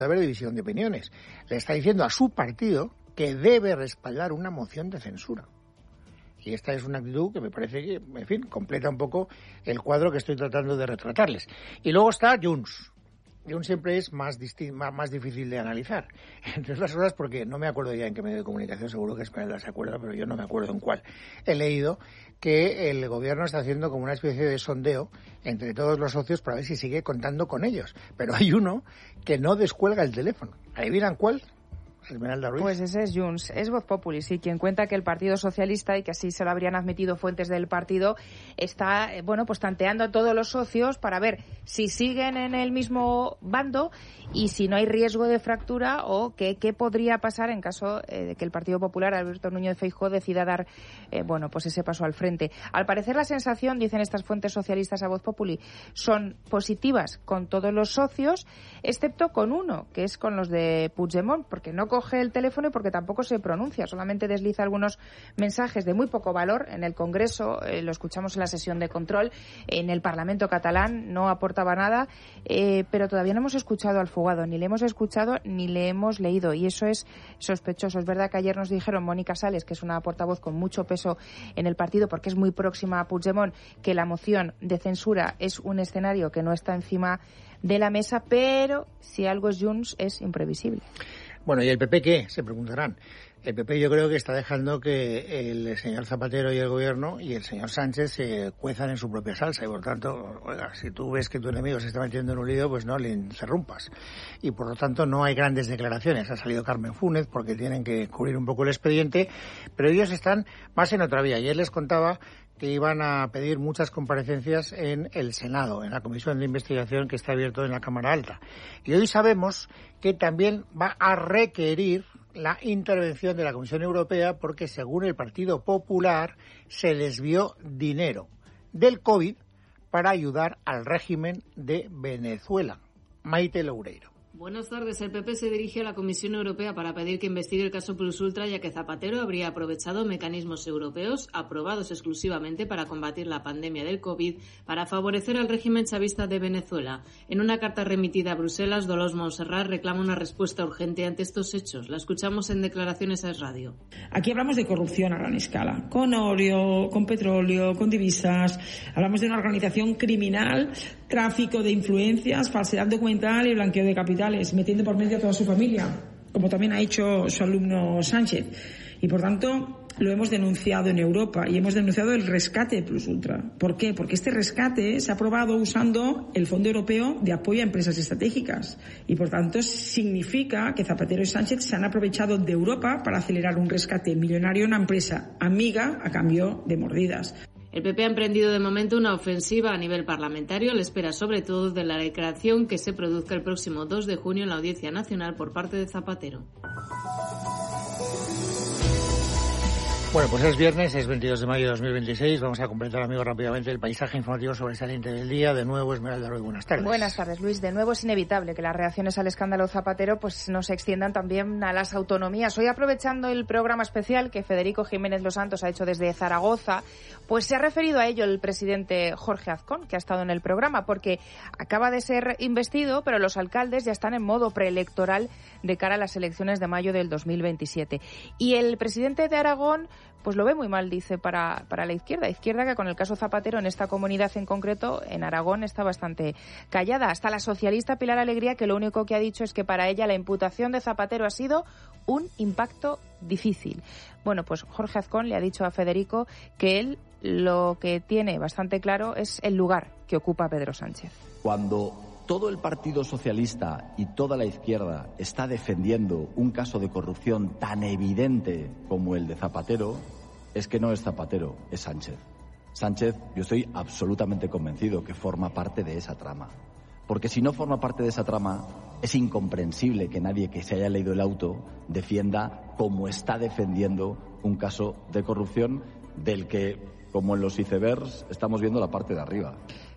haber división de opiniones. Le está diciendo a su partido que debe respaldar una moción de censura. Y esta es una actitud que me parece que, en fin, completa un poco el cuadro que estoy tratando de retratarles. Y luego está Junts. Junts siempre es más difícil de analizar. Entre otras cosas porque no me acuerdo ya en qué medio de comunicación, seguro que Esmeralda se acuerda, pero yo no me acuerdo en cuál. He leído que el gobierno está haciendo como una especie de sondeo entre todos los socios para ver si sigue contando con ellos. Pero hay uno que no descuelga el teléfono. ¿Adivinan cuál? Esmeralda Ruiz. Pues ese es Junts, es Voz Populi, sí, quien cuenta que el Partido Socialista, y que así se lo habrían admitido fuentes del partido, está, pues tanteando a todos los socios para ver si siguen en el mismo bando y si no hay riesgo de fractura o qué podría pasar en caso de que el Partido Popular, Alberto Núñez Feijóo, decida dar, pues ese paso al frente. Al parecer la sensación, dicen estas fuentes socialistas a Voz Populi, son positivas con todos los socios, excepto con uno, que es con los de Puigdemont, porque no coge el teléfono y porque tampoco se pronuncia, solamente desliza algunos mensajes de muy poco valor en el Congreso, lo escuchamos en la sesión de control, en el Parlamento catalán no aportaba nada, pero todavía no hemos escuchado al fugado, ni le hemos escuchado ni le hemos leído, y eso es sospechoso. Es verdad que ayer nos dijeron Mónica Sales, que es una portavoz con mucho peso en el partido porque es muy próxima a Puigdemont, que la moción de censura es un escenario que no está encima de la mesa, pero si algo es Junts es imprevisible. Bueno, ¿y el PP qué? Se preguntarán. El PP yo creo que está dejando que el señor Zapatero y el gobierno y el señor Sánchez se cuezan en su propia salsa y por tanto, oiga, si tú ves que tu enemigo se está metiendo en un lío, pues no le interrumpas. Y por lo tanto no hay grandes declaraciones. Ha salido Carmen Fúnez porque tienen que cubrir un poco el expediente, pero ellos están más en otra vía. Ayer les contaba que iban a pedir muchas comparecencias en el Senado, en la comisión de investigación que está abierto en la Cámara Alta. Y hoy sabemos que también va a requerir la intervención de la Comisión Europea porque, según el Partido Popular, se desvió dinero del COVID para ayudar al régimen de Venezuela. Maite Loureiro. Buenas tardes. El PP se dirige a la Comisión Europea para pedir que investigue el caso Plus Ultra, ya que Zapatero habría aprovechado mecanismos europeos aprobados exclusivamente para combatir la pandemia del COVID para favorecer al régimen chavista de Venezuela. En una carta remitida a Bruselas, Dolors Montserrat reclama una respuesta urgente ante estos hechos. La escuchamos en declaraciones a Es Radio. Aquí hablamos de corrupción a gran escala, con oro, con petróleo, con divisas. Hablamos de una organización criminal, tráfico de influencias, falsedad documental y blanqueo de capitales, metiendo por medio a toda su familia, como también ha hecho su alumno Sánchez. Y por tanto lo hemos denunciado en Europa y hemos denunciado el rescate de Plus Ultra. ¿Por qué? Porque este rescate se ha aprobado usando el Fondo Europeo de Apoyo a Empresas Estratégicas y por tanto significa que Zapatero y Sánchez se han aprovechado de Europa para acelerar un rescate millonario a una empresa amiga a cambio de mordidas. El PP ha emprendido de momento una ofensiva a nivel parlamentario, a la espera sobre todo de la declaración que se produzca el próximo 2 de junio en la Audiencia Nacional por parte de Zapatero. Bueno, pues es viernes, es 22 de mayo de 2026. Vamos a completar, amigos, rápidamente el paisaje informativo sobresaliente del día. De nuevo, Esmeralda Ruiz, buenas tardes. Buenas tardes, Luis. De nuevo es inevitable que las reacciones al escándalo Zapatero pues no se extiendan también a las autonomías. Hoy, aprovechando el programa especial que Federico Jiménez Los Santos ha hecho desde Zaragoza, pues se ha referido a ello el presidente Jorge Azcón, que ha estado en el programa, porque acaba de ser investido, pero los alcaldes ya están en modo preelectoral de cara a las elecciones de mayo del 2027. Y el presidente de Aragón pues lo ve muy mal, dice, para la izquierda que con el caso Zapatero en esta comunidad en concreto, en Aragón, está bastante callada. Hasta la socialista Pilar Alegría, que lo único que ha dicho es que para ella la imputación de Zapatero ha sido un impacto difícil. Bueno, pues Jorge Azcón le ha dicho a Federico que él lo que tiene bastante claro es el lugar que ocupa Pedro Sánchez. Cuando todo el Partido Socialista y toda la izquierda está defendiendo un caso de corrupción tan evidente como el de Zapatero, es que no es Zapatero, es Sánchez. Sánchez, yo estoy absolutamente convencido que forma parte de esa trama. Porque si no forma parte de esa trama, es incomprensible que nadie que se haya leído el auto defienda como está defendiendo un caso de corrupción del que, como en los icebergs, estamos viendo la parte de arriba.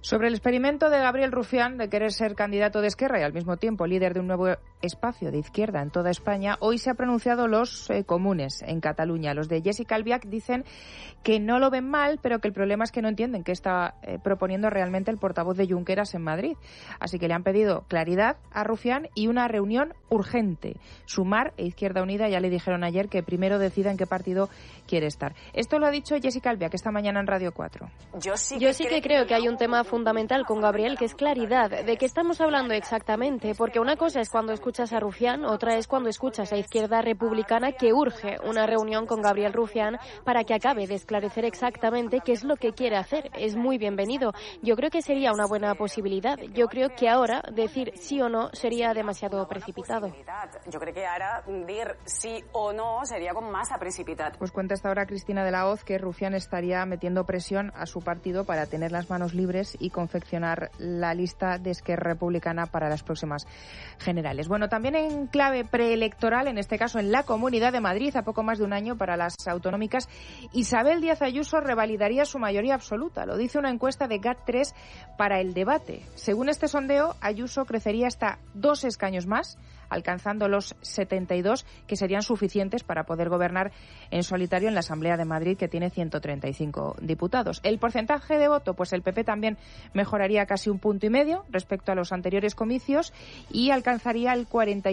Sobre el experimento de Gabriel Rufián de querer ser candidato de Esquerra y al mismo tiempo líder de un nuevo espacio de izquierda en toda España, hoy se han pronunciado los comunes en Cataluña. Los de Jessica Albiach dicen que no lo ven mal, pero que el problema es que no entienden qué está proponiendo realmente el portavoz de Junqueras en Madrid. Así que le han pedido claridad a Rufián y una reunión urgente. Sumar e Izquierda Unida ya le dijeron ayer que primero decida en qué partido quiere estar. Esto lo ha dicho Jessica Albiach esta mañana en Radio 4. Yo sí que creo que hay un tema fundamental con Gabriel, que es claridad. ¿De qué estamos hablando exactamente? Porque una cosa es cuando escuchas a Rufián, otra es cuando escuchas a Izquierda Republicana, que urge una reunión con Gabriel Rufián para que acabe de esclarecer exactamente qué es lo que quiere hacer. Es muy bienvenido. Yo creo que sería una buena posibilidad. Yo creo que ahora decir sí o no sería demasiado precipitado. Yo creo que ahora decir sí o no sería con masa precipitat. Pues cuenta hasta ahora Cristina de la Hoz que Rufián estaría metiendo presión a su partido para tener las manos libres y confeccionar la lista de Esquerra Republicana para las próximas generales. Bueno, también en clave preelectoral, en este caso en la Comunidad de Madrid, a poco más de un año para las autonómicas, Isabel Díaz Ayuso revalidaría su mayoría absoluta. Lo dice una encuesta de GAT3 para El Debate. Según este sondeo, Ayuso crecería hasta 2 escaños más, alcanzando los 72, que serían suficientes para poder gobernar en solitario en la Asamblea de Madrid, que tiene 135 diputados. El porcentaje de voto, pues el PP también mejoraría casi 1,5 puntos respecto a los anteriores comicios y alcanzaría el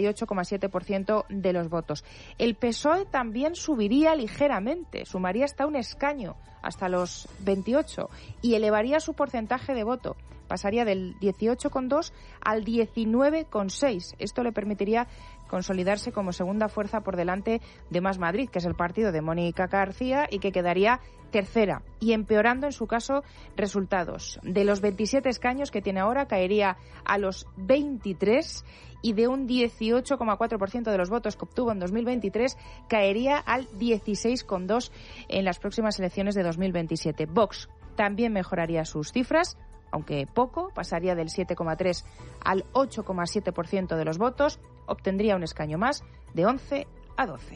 48,7% de los votos. El PSOE también subiría ligeramente, sumaría hasta un escaño, hasta los 28, y elevaría su porcentaje de voto. Pasaría del 18,2 al 19,6. Esto le permitiría consolidarse como segunda fuerza por delante de Más Madrid, que es el partido de Mónica García, y que quedaría tercera, y empeorando en su caso resultados. De los 27 escaños que tiene ahora, caería a los 23, y de un 18,4% de los votos que obtuvo en 2023, caería al 16,2% en las próximas elecciones de 2027. Vox también mejoraría sus cifras, aunque poco, pasaría del 7,3 al 8,7% de los votos, obtendría un escaño más, de 11 a 12.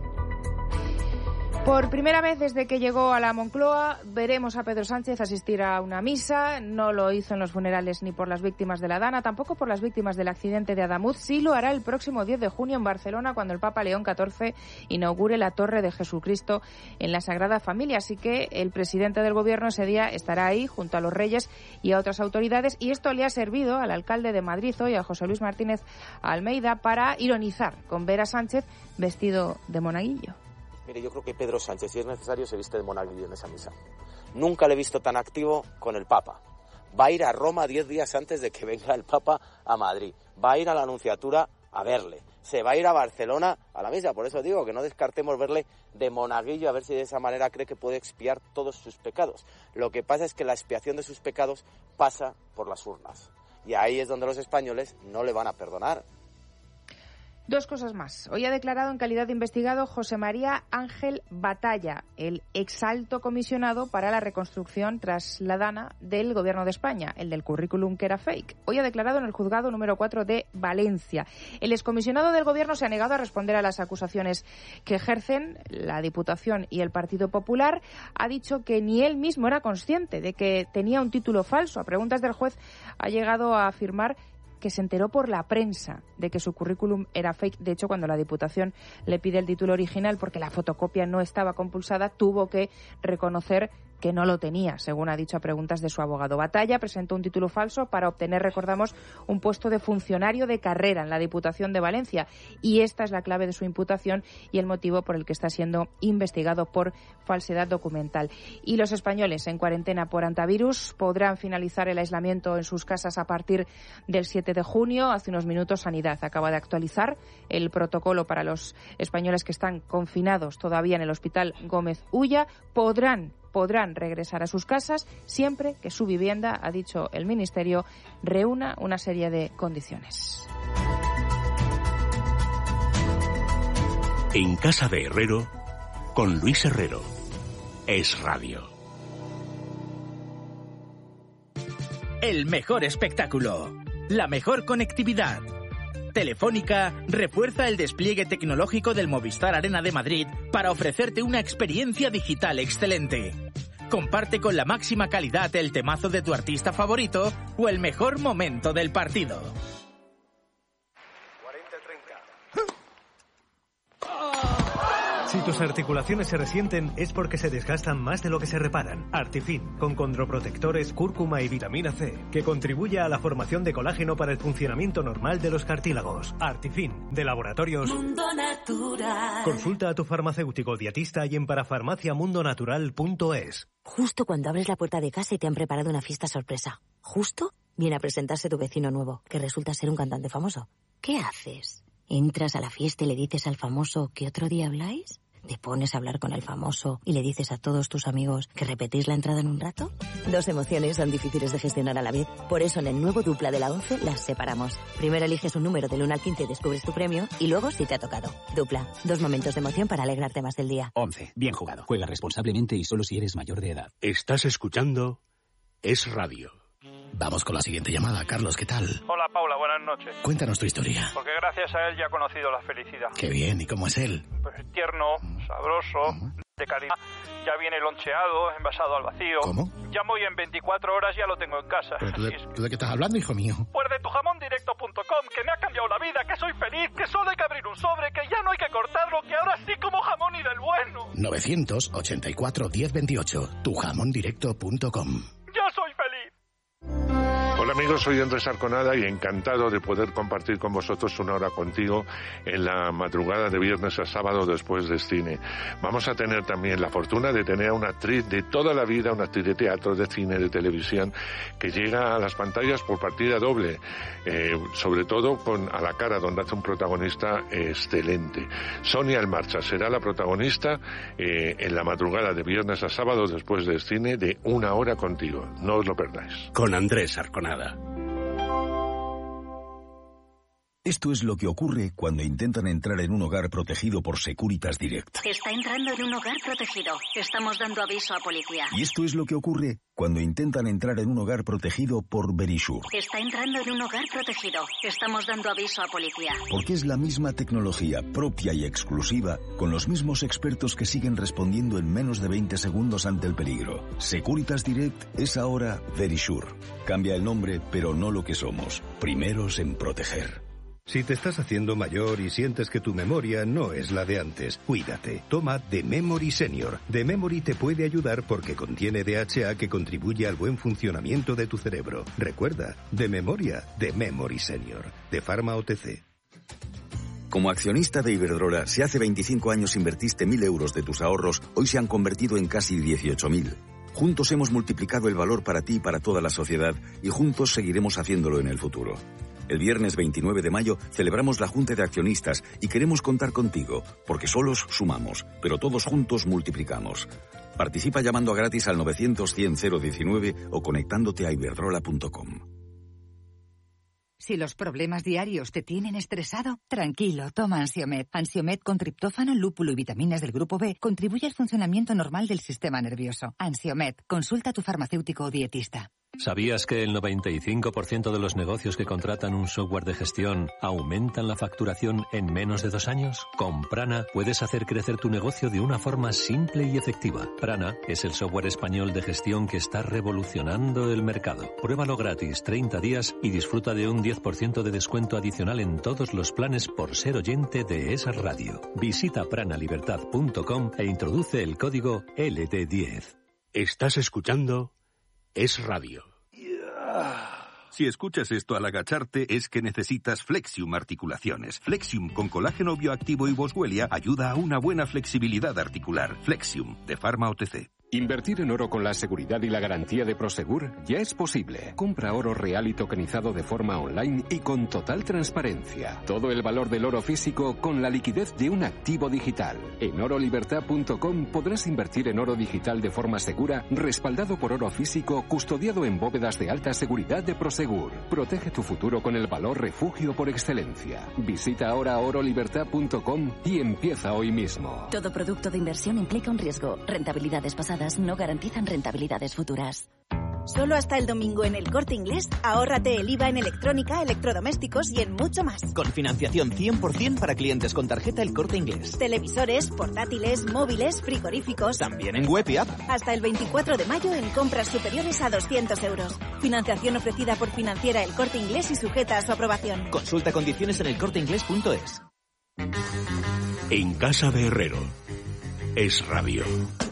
Por primera vez desde que llegó a la Moncloa, veremos a Pedro Sánchez asistir a una misa. No lo hizo en los funerales ni por las víctimas de la Dana, tampoco por las víctimas del accidente de Adamuz. Sí lo hará el próximo 10 de junio en Barcelona, cuando el Papa León XIV inaugure la Torre de Jesucristo en la Sagrada Familia. Así que el presidente del Gobierno ese día estará ahí junto a los reyes y a otras autoridades. Y esto le ha servido al alcalde de Madrid hoy, a José Luis Martínez Almeida, para ironizar con ver a Sánchez vestido de monaguillo. Mire, yo creo que Pedro Sánchez, si es necesario, se viste de monaguillo en esa misa. Nunca le he visto tan activo con el Papa. Va a ir a Roma 10 días antes de que venga el Papa a Madrid. Va a ir a la Anunciatura a verle. Se va a ir a Barcelona a la misa. Por eso digo que no descartemos verle de monaguillo, a ver si de esa manera cree que puede expiar todos sus pecados. Lo que pasa es que la expiación de sus pecados pasa por las urnas. Y ahí es donde los españoles no le van a perdonar. Dos cosas más. Hoy ha declarado en calidad de investigado José María Ángel Batalla, el exalto comisionado para la reconstrucción tras la Dana del Gobierno de España, el del currículum que era fake. Hoy ha declarado en el juzgado número 4 de Valencia. El excomisionado del Gobierno se ha negado a responder a las acusaciones que ejercen la Diputación y el Partido Popular. Ha dicho que ni él mismo era consciente de que tenía un título falso. A preguntas del juez ha llegado a afirmar que se enteró por la prensa de que su currículum era fake. De hecho, cuando la Diputación le pide el título original porque la fotocopia no estaba compulsada, tuvo que reconocer que no lo tenía, según ha dicho a preguntas de su abogado. Batalla presentó un título falso para obtener, recordamos, un puesto de funcionario de carrera en la Diputación de Valencia. Y esta es la clave de su imputación y el motivo por el que está siendo investigado por falsedad documental. Y los españoles en cuarentena por antivirus podrán finalizar el aislamiento en sus casas a partir del 7 de junio. Hace unos minutos Sanidad acaba de actualizar el protocolo para los españoles que están confinados todavía en el Hospital Gómez Ulla. Podrán regresar a sus casas siempre que su vivienda, ha dicho el Ministerio, reúna una serie de condiciones. En Casa de Herrero, con Luis Herrero. Es Radio. El mejor espectáculo, la mejor conectividad. Telefónica refuerza el despliegue tecnológico del Movistar Arena de Madrid para ofrecerte una experiencia digital excelente. Comparte con la máxima calidad el temazo de tu artista favorito o el mejor momento del partido. Si tus articulaciones se resienten es porque se desgastan más de lo que se reparan. Artifin, con condroprotectores, cúrcuma y vitamina C, que contribuye a la formación de colágeno para el funcionamiento normal de los cartílagos. Artifin, de Laboratorios Mundo Natural. Consulta a tu farmacéutico dietista y en parafarmaciamundonatural.es. Justo cuando abres la puerta de casa y te han preparado una fiesta sorpresa. Justo viene a presentarse tu vecino nuevo, que resulta ser un cantante famoso. ¿Qué haces? ¿Entras a la fiesta y le dices al famoso que otro día habláis? ¿Te pones a hablar con el famoso y le dices a todos tus amigos que repetís la entrada en un rato? Dos emociones son difíciles de gestionar a la vez. Por eso en el nuevo Dupla de la 11 las separamos. Primero eliges un número del 1 al 15 y descubres tu premio, y luego si te ha tocado. Dupla, 2 momentos de emoción para alegrarte más del día. 11. Bien jugado. Juega responsablemente y solo si eres mayor de edad. Estás escuchando Es Radio. Vamos con la siguiente llamada. Carlos, ¿qué tal? Hola, Paula, buenas noches. Cuéntanos tu historia. Porque gracias a él ya he conocido la felicidad. Qué bien, ¿y cómo es él? Pues tierno, sabroso, de calidad. Ya viene loncheado, envasado al vacío. ¿Cómo? Llamo y en 24 horas ya lo tengo en casa. ¿Pero tú de qué estás hablando, hijo mío? Pues de tujamondirecto.com, que me ha cambiado la vida, que soy feliz, que solo hay que abrir un sobre, que ya no hay que cortarlo, que ahora sí como jamón y del bueno. 984 1028, tujamondirecto.com. Yo soy feliz. Hola amigos, soy Andrés Arconada y encantado de poder compartir con vosotros una hora contigo en la madrugada de viernes a sábado después del cine. Vamos a tener también la fortuna de tener a una actriz de toda la vida, una actriz de teatro, de cine, de televisión, que llega a las pantallas por partida doble, sobre todo con A la cara, donde hace un protagonista excelente. Sonia El Marcha será la protagonista en la madrugada de viernes a sábado después del cine de Una hora contigo. No os lo perdáis. Con Andrés Arconada. Esto es lo que ocurre cuando intentan entrar en un hogar protegido por Securitas Direct. Está entrando en un hogar protegido. Estamos dando aviso a policía. Y esto es lo que ocurre cuando intentan entrar en un hogar protegido por Verisure. Está entrando en un hogar protegido. Estamos dando aviso a policía. Porque es la misma tecnología propia y exclusiva, con los mismos expertos que siguen respondiendo en menos de 20 segundos ante el peligro. Securitas Direct es ahora Verisure. Cambia el nombre, pero no lo que somos. Primeros en proteger. Si te estás haciendo mayor y sientes que tu memoria no es la de antes, cuídate. Toma The Memory Senior. The Memory te puede ayudar porque contiene DHA que contribuye al buen funcionamiento de tu cerebro. Recuerda, de memoria, The Memory Senior. De Pharma OTC. Como accionista de Iberdrola, si hace 25 años invertiste 1.000 euros de tus ahorros, hoy se han convertido en casi 18.000. Juntos hemos multiplicado el valor para ti y para toda la sociedad, y juntos seguiremos haciéndolo en el futuro. El viernes 29 de mayo celebramos la Junta de Accionistas y queremos contar contigo, porque solos sumamos, pero todos juntos multiplicamos. Participa llamando a gratis al 900-100-019 o conectándote a iberdrola.com. Si los problemas diarios te tienen estresado, tranquilo, toma Ansiomed. Ansiomed con triptófano, lúpulo y vitaminas del grupo B contribuye al funcionamiento normal del sistema nervioso. Ansiomed, consulta a tu farmacéutico o dietista. ¿Sabías que el 95% de los negocios que contratan un software de gestión aumentan la facturación en menos de 2 años? Con Prana puedes hacer crecer tu negocio de una forma simple y efectiva. Prana es el software español de gestión que está revolucionando el mercado. Pruébalo gratis 30 días y disfruta de un 10% de descuento adicional en todos los planes por ser oyente de esa radio. Visita pranalibertad.com e introduce el código LD10. Estás escuchando Es Radio. Si escuchas esto al agacharte es que necesitas Flexium Articulaciones. Flexium con colágeno bioactivo y boswellia ayuda a una buena flexibilidad articular. Flexium, de Pharma OTC. Invertir en oro con la seguridad y la garantía de Prosegur ya es posible. Compra oro real y tokenizado de forma online y con total transparencia. Todo el valor del oro físico con la liquidez de un activo digital. En orolibertad.com podrás invertir en oro digital de forma segura, respaldado por oro físico, custodiado en bóvedas de alta seguridad de Prosegur. Protege tu futuro con el valor refugio por excelencia. Visita ahora orolibertad.com y empieza hoy mismo. Todo producto de inversión implica un riesgo. Rentabilidades pasadas no garantizan rentabilidades futuras. Solo hasta el domingo en El Corte Inglés, ahórrate el IVA en electrónica, electrodomésticos y en mucho más. Con financiación 100% para clientes con tarjeta El Corte Inglés. Televisores, portátiles, móviles, frigoríficos. También en web y app. Hasta el 24 de mayo en compras superiores a 200 euros. Financiación ofrecida por Financiera El Corte Inglés y sujeta a su aprobación. Consulta condiciones en elcorteinglés.es. En casa de Herrero. Es Radio.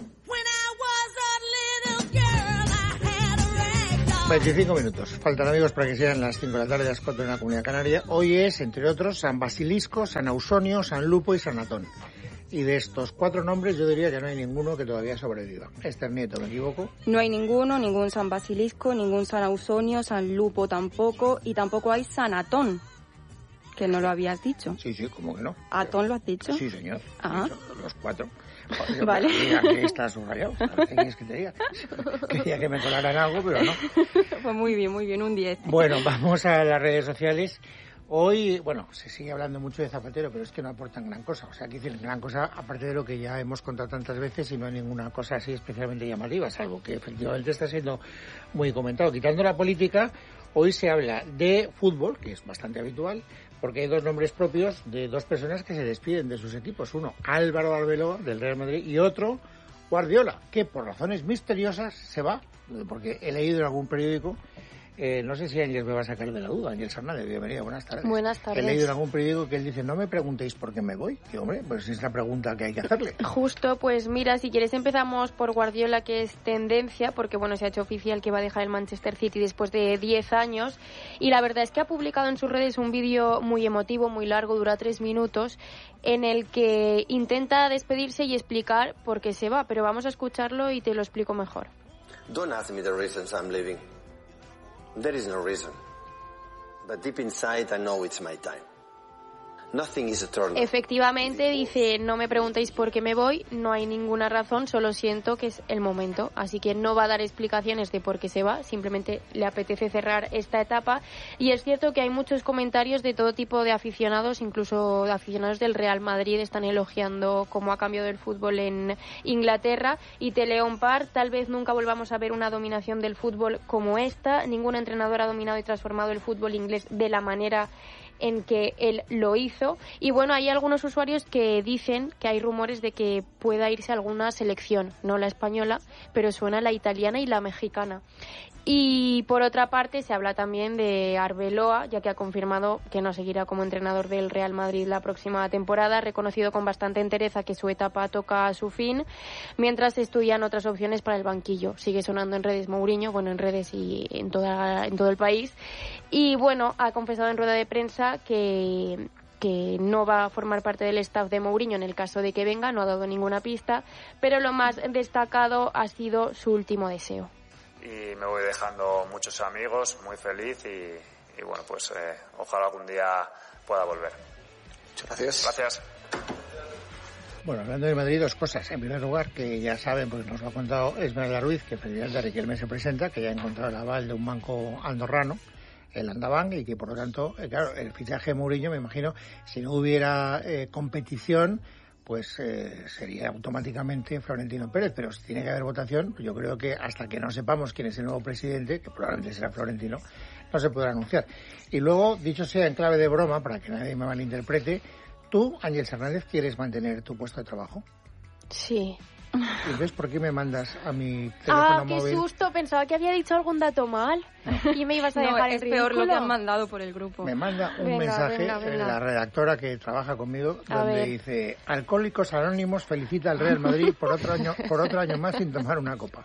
25 minutos. Faltan, amigos, para que sean las 5 de la tarde, las 4 en la Comunidad Canaria. Hoy es, entre otros, San Basilisco, San Ausonio, San Lupo y San Atón. Y de estos 4 nombres yo diría que no hay ninguno que todavía sobreviva. Esther Nieto, ¿me equivoco? No hay ninguno, ningún San Basilisco, ningún San Ausonio, San Lupo tampoco, y tampoco hay San Atón, que no lo habías dicho. Sí, ¿cómo que no? ¿Atón lo has dicho? Sí, señor. Ah. Los 4. Vale. Aquí está subrayado. ¿Qué quieres que te diga? Quería que me colaran algo, pero no. Pues muy bien, un 10. Bueno, vamos a las redes sociales. Hoy, bueno, se sigue hablando mucho de Zapatero, pero es que no aportan gran cosa. O sea, aquí dicen gran cosa, aparte de lo que ya hemos contado tantas veces, y no hay ninguna cosa así especialmente llamativa, salvo que efectivamente está siendo muy comentado. Quitando la política, hoy se habla de fútbol, que es bastante habitual, porque hay 2 nombres propios de 2 personas que se despiden de sus equipos. Uno, Álvaro Arbeloa, del Real Madrid, y otro, Guardiola, que por razones misteriosas se va, porque he leído en algún periódico, no sé si Ángeles me va a sacar de la duda. Ángeles Hernández, bienvenida, buenas tardes. Buenas tardes. He leído en algún periódico que él dice, no me preguntéis por qué me voy. Y hombre, pues es la pregunta que hay que hacerle. Justo, pues mira, si quieres empezamos por Guardiola, que es tendencia, porque bueno, se ha hecho oficial que va a dejar el Manchester City después de 10 años, y la verdad es que ha publicado en sus redes un vídeo muy emotivo, muy largo, dura 3 minutos, en el que intenta despedirse y explicar por qué se va, pero vamos a escucharlo y te lo explico mejor. Don't ask me the reasons I'm leaving. There is no reason. But deep inside I know it's my time. Nothing is eternal. Efectivamente, dice, no me preguntéis por qué me voy, no hay ninguna razón, solo siento que es el momento. Así que no va a dar explicaciones de por qué se va, simplemente le apetece cerrar esta etapa. Y es cierto que hay muchos comentarios de todo tipo de aficionados, incluso de aficionados del Real Madrid, están elogiando cómo ha cambiado el fútbol en Inglaterra. Y te leo un par, tal vez nunca volvamos a ver una dominación del fútbol como esta. Ningún entrenador ha dominado y transformado el fútbol inglés de la manera en que él lo hizo. Y bueno, hay algunos usuarios que dicen que hay rumores de que pueda irse a alguna selección, no la española, pero suena la italiana y la mexicana. Y por otra parte se habla también de Arbeloa, ya que ha confirmado que no seguirá como entrenador del Real Madrid la próxima temporada, ha reconocido con bastante entereza que su etapa toca a su fin, mientras estudian otras opciones para el banquillo. Sigue sonando en redes Mourinho, bueno, en redes y en todo el país. Y bueno, ha confesado en rueda de prensa que no va a formar parte del staff de Mourinho en el caso de que venga, no ha dado ninguna pista, pero lo más destacado ha sido su último deseo. Y me voy dejando muchos amigos, muy feliz y bueno, pues ojalá algún día pueda volver. Muchas gracias. Gracias. Bueno, hablando de Madrid, 2 cosas. En primer lugar, que ya saben, porque nos lo ha contado Esmeralda Ruiz, que Federal de Riquelme se presenta, que ya ha encontrado el aval de un banco andorrano, el Andabank, y que por lo tanto, claro, el fichaje de Mourinho, me imagino, si no hubiera competición, pues sería automáticamente Florentino Pérez, pero si tiene que haber votación, yo creo que hasta que no sepamos quién es el nuevo presidente, que probablemente será Florentino, no se podrá anunciar. Y luego, dicho sea en clave de broma, para que nadie me malinterprete, tú, Ángeles Hernández, ¿quieres mantener tu puesto de trabajo? Sí. ¿Y ves por qué me mandas a mi teléfono móvil? ¡Qué susto! Pensaba que había dicho algún dato mal y me ibas a dejar en ridículo. Es peor lo que han mandado por el grupo. Me manda un mensaje la redactora que trabaja conmigo, donde dice: Alcohólicos Anónimos felicita al Real Madrid por otro año más sin tomar una copa.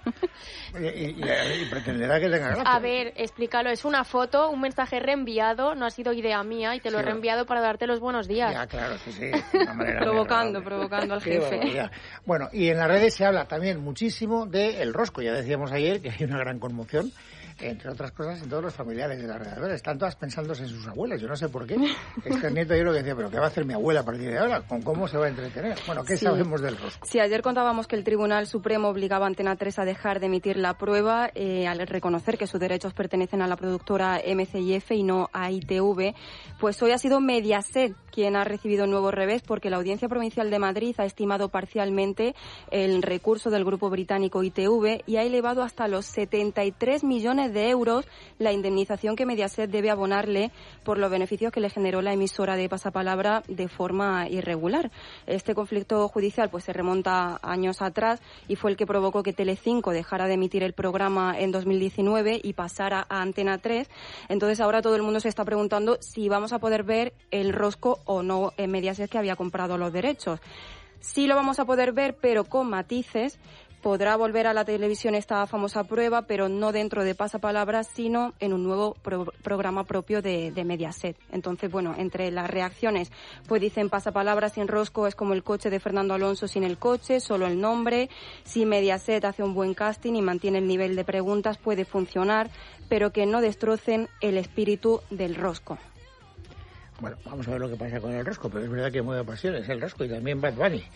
Y pretenderá que tenga gracia. A ver, explícalo. Es una foto, un mensaje reenviado, no ha sido idea mía y te lo he reenviado para darte los buenos días. Ya, claro, sí. Provocando al jefe. Bueno, y en las redes se habla también muchísimo de El Rosco. Ya decíamos ayer que hay una gran conmoción entre otras cosas, en todos los familiares de la redactora. Están todas pensándose en sus abuelas. Yo no sé por qué. Este nieto yo lo que decía, ¿pero qué va a hacer mi abuela a partir de ahora? ¿Con cómo se va a entretener? Bueno, ¿qué sabemos del rosco? Sí, ayer contábamos que el Tribunal Supremo obligaba a Antena 3 a dejar de emitir la prueba al reconocer que sus derechos pertenecen a la productora MCIF y no a ITV. Pues hoy ha sido Mediaset quien ha recibido un nuevo revés, porque la Audiencia Provincial de Madrid ha estimado parcialmente el recurso del grupo británico ITV y ha elevado hasta los 73 millones de euros la indemnización que Mediaset debe abonarle por los beneficios que le generó la emisora de Pasapalabra de forma irregular. Este conflicto judicial pues se remonta años atrás y fue el que provocó que Telecinco dejara de emitir el programa en 2019 y pasara a Antena 3. Entonces ahora todo el mundo se está preguntando si vamos a poder ver el rosco o no en Mediaset, que había comprado los derechos. Sí lo vamos a poder ver, pero con matices. Podrá volver a la televisión esta famosa prueba, pero no dentro de Pasapalabra, sino en un nuevo programa propio de Mediaset. Entonces, bueno, entre las reacciones, pues dicen Pasapalabra sin rosco es como el coche de Fernando Alonso sin el coche, solo el nombre. Si Mediaset hace un buen casting y mantiene el nivel de preguntas, puede funcionar, pero que no destrocen el espíritu del rosco. Bueno, vamos a ver lo que pasa con el rosco, pero es verdad que mueve pasiones el rosco y también Bad Bunny.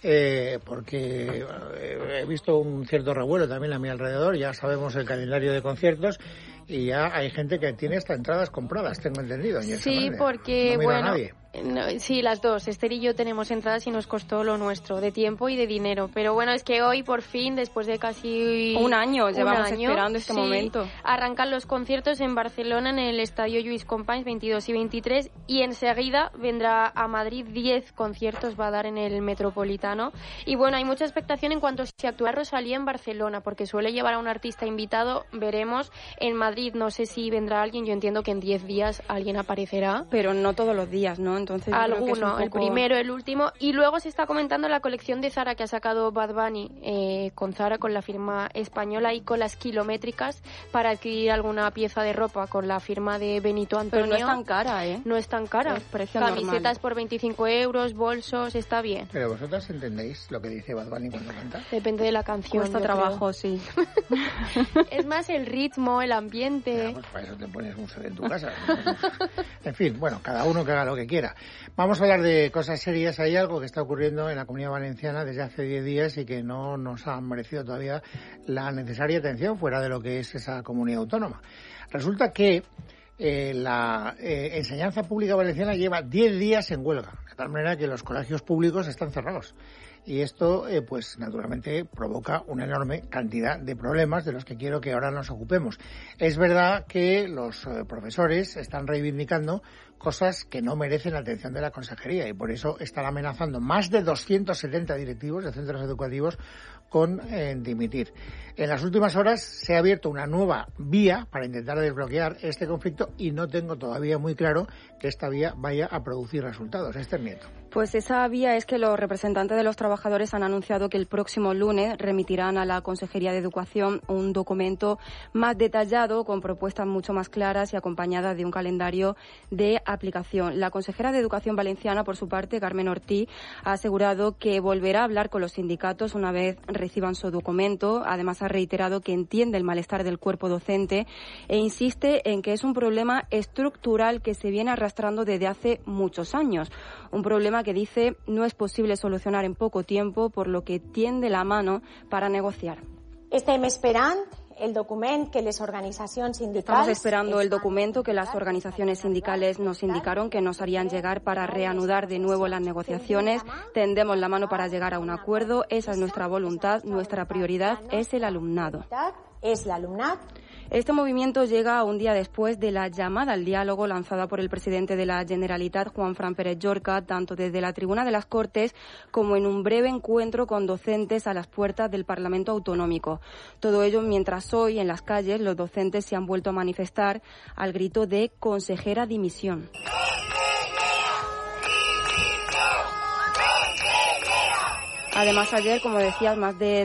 Porque he visto un cierto revuelo también a mi alrededor, ya sabemos el calendario de conciertos y ya hay gente que tiene hasta entradas compradas, tengo entendido. Sí, porque, no bueno, sí, las dos, Esther y yo tenemos entradas y nos costó lo nuestro, de tiempo y de dinero, pero bueno, es que hoy por fin, después de casi un año, llevamos esperando este momento, arrancan los conciertos en Barcelona en el Estadio Lluís Companys 22 y 23 y enseguida vendrá a Madrid 10 conciertos, va a dar en el Metropolitano. Y bueno, hay mucha expectación en cuanto a si actúa Rosalía en Barcelona, porque suele llevar a un artista invitado, veremos. En Madrid no sé si vendrá alguien, yo entiendo que en 10 días alguien aparecerá. Pero no todos los días, ¿no? Entonces alguno, el primero, el último. Y luego se está comentando la colección de Zara que ha sacado Bad Bunny con Zara, con la firma española y con las kilométricas para adquirir alguna pieza de ropa con la firma de Benito Antonio. Pero no es tan cara, ¿eh? No es tan cara. Camisetas normal. Por 25 euros, bolsos, está bien. Pero vosotras entendéis lo que dice Bad Bunny cuando canta. Depende de la canción. Cuesta trabajo, sí. Es más el ritmo, el ambiente. Ya, pues para eso te pones un CD en tu casa. En fin, bueno, cada uno que haga lo que quiera. Vamos a hablar de cosas serias. Hay algo que está ocurriendo en la Comunidad Valenciana desde hace 10 días y que no nos ha merecido todavía la necesaria atención fuera de lo que es esa comunidad autónoma. Resulta que la enseñanza pública valenciana lleva 10 días en huelga, de tal manera que los colegios públicos están cerrados. Y esto, pues naturalmente, provoca una enorme cantidad de problemas de los que quiero que ahora nos ocupemos. Es verdad que los profesores están reivindicando cosas que no merecen atención de la consejería y por eso están amenazando más de 270 directivos de centros educativos con dimitir. En las últimas horas se ha abierto una nueva vía para intentar desbloquear este conflicto y no tengo todavía muy claro que esta vía vaya a producir resultados. Esther Nieto. Pues esa vía es que los representantes de los trabajadores han anunciado que el próximo lunes remitirán a la Consejería de Educación un documento más detallado con propuestas mucho más claras y acompañadas de un calendario de aplicación. La consejera de Educación valenciana, por su parte, Carmen Ortiz, ha asegurado que volverá a hablar con los sindicatos una vez reciban su documento. Además, ha reiterado que entiende el malestar del cuerpo docente e insiste en que es un problema estructural que se viene arrastrando desde hace muchos años. Un problema que dice no es posible solucionar en poco tiempo, por lo que tiende la mano para negociar. Estem esperant el document que les organizacions sindicals... Estamos esperando el documento que las organizaciones sindicales nos indicaron que nos harían llegar para reanudar de nuevo las negociaciones. Tendemos la mano para llegar a un acuerdo. Esa es nuestra voluntad. Nuestra prioridad es el alumnado. Es el alumnado. Este movimiento llega un día después de la llamada al diálogo lanzada por el presidente de la Generalitat, Juanfran Pérez Llorca, tanto desde la tribuna de las Cortes como en un breve encuentro con docentes a las puertas del Parlamento Autonómico. Todo ello mientras hoy en las calles los docentes se han vuelto a manifestar al grito de consejera dimisión. Además, ayer, como decías, más de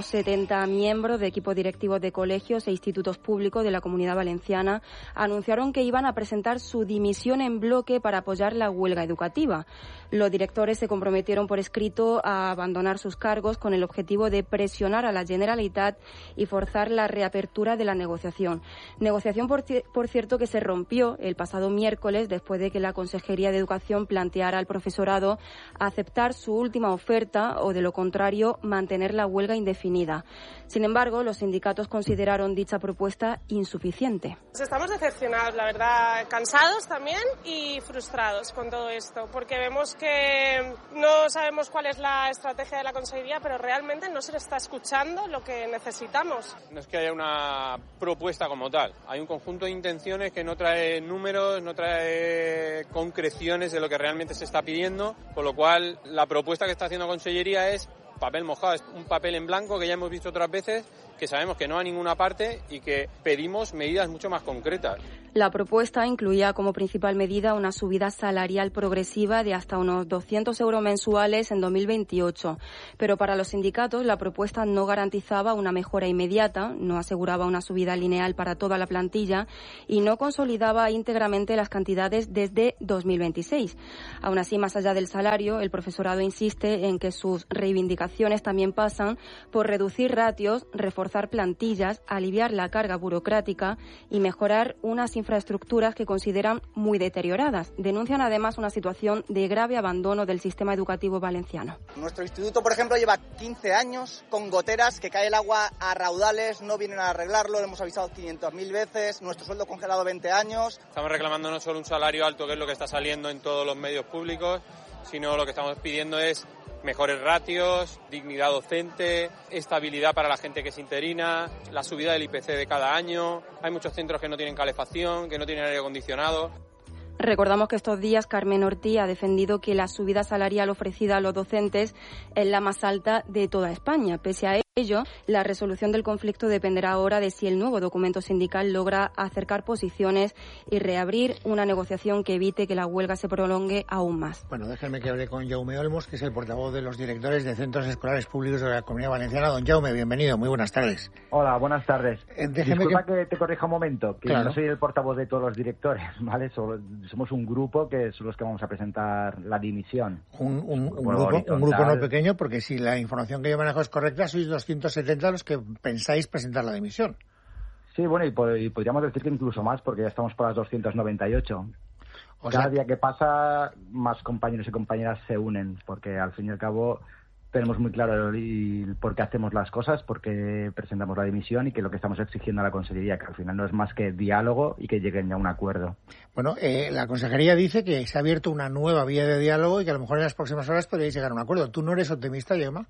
270 miembros de equipos directivos de colegios e institutos públicos de la Comunidad Valenciana anunciaron que iban a presentar su dimisión en bloque para apoyar la huelga educativa. Los directores se comprometieron por escrito a abandonar sus cargos con el objetivo de presionar a la Generalitat y forzar la reapertura de la negociación. Negociación, por cierto, que se rompió el pasado miércoles después de que la Consejería de Educación planteara al profesorado aceptar su última oferta o, de lo contrario, mantener la huelga indefinida. Sin embargo, los sindicatos consideraron dicha propuesta insuficiente. Estamos decepcionados, la verdad, cansados también y frustrados con todo esto, porque vemos que no sabemos cuál es la estrategia de la Consejería, pero realmente no se le está escuchando lo que necesitamos. No es que haya una propuesta como tal, hay un conjunto de intenciones que no trae números, no trae concreciones de lo que realmente se está pidiendo, con lo cual la propuesta que está haciendo la Consellería es papel mojado, es un papel en blanco que ya hemos visto otras veces, que sabemos que no va a ninguna parte y que pedimos medidas mucho más concretas. La propuesta incluía como principal medida una subida salarial progresiva de hasta unos 200 euros mensuales en 2028. Pero para los sindicatos la propuesta no garantizaba una mejora inmediata, no aseguraba una subida lineal para toda la plantilla y no consolidaba íntegramente las cantidades desde 2026. Aún así, más allá del salario, el profesorado insiste en que sus reivindicaciones también pasan por reducir ratios, reforzar plantillas, aliviar la carga burocrática y mejorar unas infraestructuras que consideran muy deterioradas. Denuncian además una situación de grave abandono del sistema educativo valenciano. Nuestro instituto, por ejemplo, lleva 15 años con goteras, que cae el agua a raudales, no vienen a arreglarlo, lo hemos avisado 500.000 veces, nuestro sueldo congelado 20 años. Estamos reclamando no solo un salario alto, que es lo que está saliendo en todos los medios públicos, sino lo que estamos pidiendo es mejores ratios, dignidad docente, estabilidad para la gente que es interina, la subida del IPC de cada año. Hay muchos centros que no tienen calefacción, que no tienen aire acondicionado. Recordamos que estos días Carmen Ortí ha defendido que la subida salarial ofrecida a los docentes es la más alta de toda España. Pese a ello, la resolución del conflicto dependerá ahora de si el nuevo documento sindical logra acercar posiciones y reabrir una negociación que evite que la huelga se prolongue aún más. Bueno, déjenme que hable con Jaume Olmos, que es el portavoz de los directores de centros escolares públicos de la Comunidad Valenciana. Don Jaume, bienvenido, muy buenas tardes. Hola, buenas tardes. Disculpa que te corrija un momento, que claro, no soy el portavoz de todos los directores, ¿vale? Somos un grupo que son los que vamos a presentar la dimisión. Un grupo no pequeño, porque si la información que yo manejo es correcta, sois 270 los que pensáis presentar la dimisión. Sí, bueno, y podríamos decir que incluso más, porque ya estamos por las 298. Cada día que pasa, más compañeros y compañeras se unen, porque al fin y al cabo tenemos muy claro el por qué hacemos las cosas, por qué presentamos la dimisión y que lo que estamos exigiendo a la Consejería, que al final no es más que diálogo y que lleguen ya a un acuerdo. Bueno, la Consejería dice que se ha abierto una nueva vía de diálogo y que a lo mejor en las próximas horas podríais llegar a un acuerdo. ¿Tú no eres optimista, Gemma?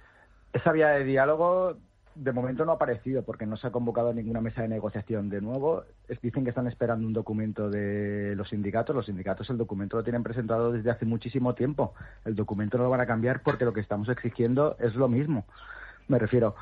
Esa vía de diálogo de momento no ha aparecido porque no se ha convocado ninguna mesa de negociación de nuevo. Dicen que están esperando un documento de los sindicatos. Los sindicatos el documento lo tienen presentado desde hace muchísimo tiempo. El documento no lo van a cambiar porque lo que estamos exigiendo es lo mismo. Me refiero,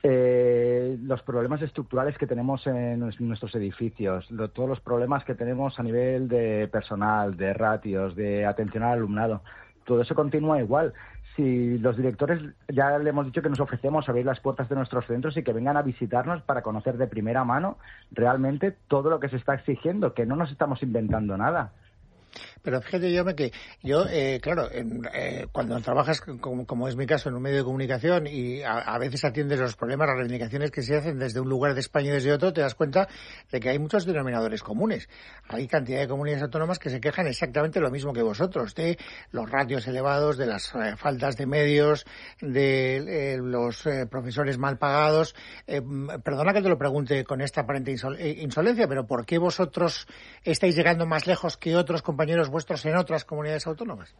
los problemas estructurales que tenemos en nuestros edificios, todos los problemas que tenemos a nivel de personal, de ratios, de atención al alumnado, todo eso continúa igual. Si los directores ya le hemos dicho que nos ofrecemos abrir las puertas de nuestros centros y que vengan a visitarnos para conocer de primera mano realmente todo lo que se está exigiendo, que no nos estamos inventando nada. Pero fíjate, yo, claro, cuando trabajas, como es mi caso, en un medio de comunicación y a veces atiendes los problemas, las reivindicaciones que se hacen desde un lugar de España y desde otro, te das cuenta de que hay muchos denominadores comunes. Hay cantidad de comunidades autónomas que se quejan exactamente lo mismo que vosotros, de los ratios elevados, de las faltas de medios, de los profesores mal pagados. Perdona que te lo pregunte con esta aparente insolencia, pero ¿por qué vosotros estáis llegando más lejos que otros compañeros vuestros en otras comunidades autónomas?